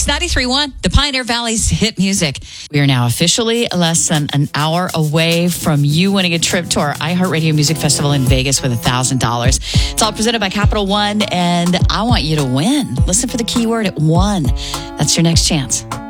It's 93.1, the Pioneer Valley's hit music. We are now officially less than an hour away from you winning a trip to our iHeartRadio Music Festival in Vegas with $1,000. It's all presented by Capital One, and I want you to win. Listen for the keyword at one. That's your next chance.